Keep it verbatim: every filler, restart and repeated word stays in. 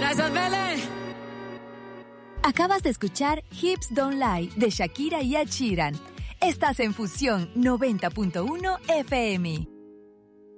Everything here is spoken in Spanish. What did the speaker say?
Gracias, Mele. Acabas de escuchar Hips Don't Lie de Shakira y Ed Sheeran. Estás en Fusión noventa punto uno F M.